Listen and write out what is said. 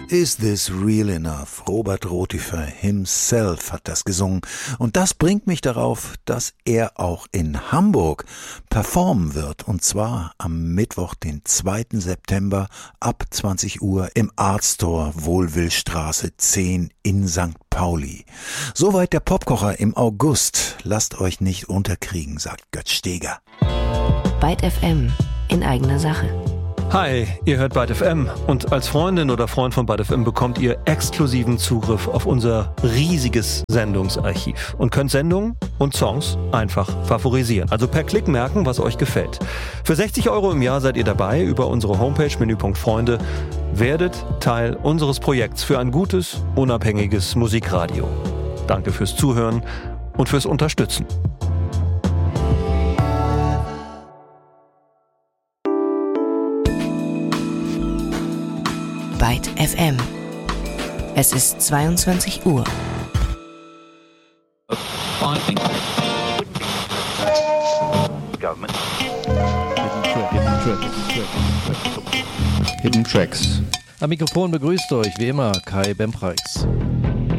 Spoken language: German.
Is This Real Enough? Robert Rotifer himself hat das gesungen. Und das bringt mich darauf, dass er auch in Hamburg performen wird. Und zwar am Mittwoch, den 2. September ab 20 Uhr im Artstore Wohlwillstraße 10 in St. Pauli. Soweit der Popkocher im August. Lasst euch nicht unterkriegen, sagt Götz Steger. Byte FM in eigener Sache. Hi, ihr hört Byte FM und als Freundin oder Freund von Byte FM bekommt ihr exklusiven Zugriff auf unser riesiges Sendungsarchiv und könnt Sendungen und Songs einfach favorisieren. Also per Klick merken, was euch gefällt. Für 60 € im Jahr seid ihr dabei über unsere Homepage Menüpunkt Freunde. Werdet Teil unseres Projekts für ein gutes, unabhängiges Musikradio. Danke fürs Zuhören und fürs Unterstützen. Byte FM. Es ist 22 Uhr. Hidden Tracks. Am Mikrofon begrüßt euch wie immer Kai Bempreis.